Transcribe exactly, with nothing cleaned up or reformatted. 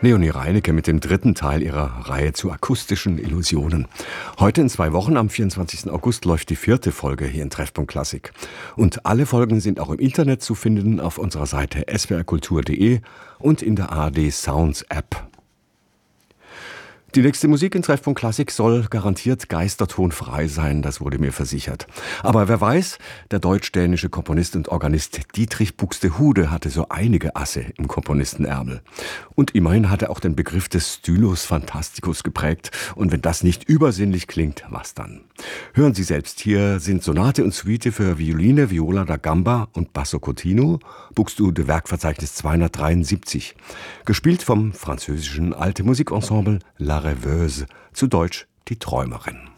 Leonie Reinecke mit dem dritten Teil ihrer Reihe zu akustischen Illusionen. Heute in zwei Wochen, am vierundzwanzigsten August, läuft die vierte Folge hier in Treffpunkt Klassik. Und alle Folgen sind auch im Internet zu finden auf unserer Seite s w r kultur punkt d e und in der A R D Sounds App. Die nächste Musik in Treffpunkt Klassik soll garantiert geistertonfrei sein, das wurde mir versichert. Aber wer weiß, der deutsch-dänische Komponist und Organist Dietrich Buxtehude hatte so einige Asse im Komponistenärmel. Und immerhin hat er auch den Begriff des Stylus Fantasticus geprägt. Und wenn das nicht übersinnlich klingt, was dann? Hören Sie selbst, hier sind Sonate und Suite für Violine, Viola da Gamba und Basso Continuo, Buxtehude Werkverzeichnis zweihundertdreiundsiebzig. Gespielt vom französischen Alte Musikensemble La Rêveuse, zu Deutsch die Träumerin.